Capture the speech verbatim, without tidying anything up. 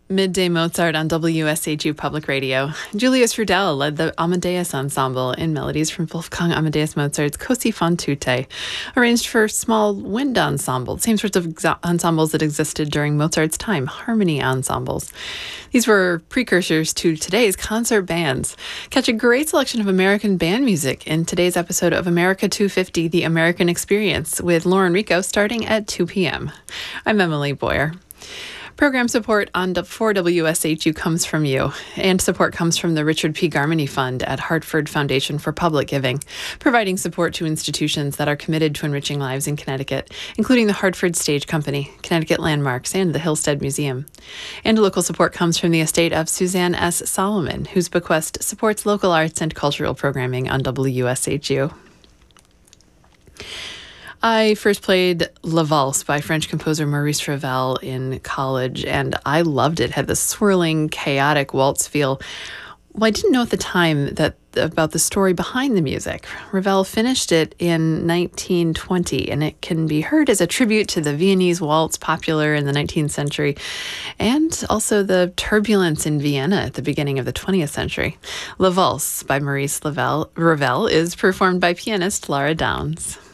Midday Mozart on W S H U Public Radio. Julius Rudel led the Amadeus Ensemble in melodies from Wolfgang Amadeus Mozart's Così fan tutte, arranged for small wind ensemble, same sorts of exa- ensembles that existed during Mozart's time, harmony ensembles. These were precursors to today's concert bands. Catch a great selection of American band music in today's episode of America two fifty, The American Experience, with Lauren Rico starting at two p.m. I'm Emily Boyer. Program support on for W S H U comes from you, and support comes from the Richard P. Garmany Fund at Hartford Foundation for Public Giving, providing support to institutions that are committed to enriching lives in Connecticut, including the Hartford Stage Company, Connecticut Landmarks, and the Hillstead Museum. And local support comes from the estate of Suzanne S. Solomon, whose bequest supports local arts and cultural programming on W S H U. I first played La Valse by French composer Maurice Ravel in college, and I loved it. It had this swirling, chaotic waltz feel. Well, I didn't know at the time that about the story behind the music. Ravel finished it in nineteen twenty, and it can be heard as a tribute to the Viennese waltz, popular in the nineteenth century, and also the turbulence in Vienna at the beginning of the twentieth century. La Valse by Maurice Ravel, Ravel is performed by pianist Laura Downs.